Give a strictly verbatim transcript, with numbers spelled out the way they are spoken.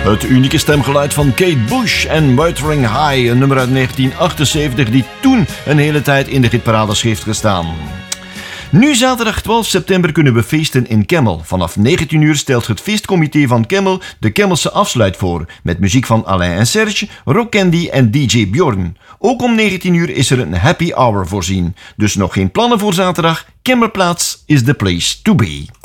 Het unieke stemgeluid van Kate Bush en Wuthering High, een nummer uit negentien achtenzeventig die toen een hele tijd in de hitparades heeft gestaan. Nu zaterdag twaalf september kunnen we feesten in Kemmel. Vanaf negentien uur stelt het feestcomité van Kemmel de Kemmelse afsluit voor, met muziek van Alain en Serge, Rock Candy en D J Bjorn. Ook om negentien uur is er een happy hour voorzien. Dus nog geen plannen voor zaterdag? Kemmelplaats is the place to be.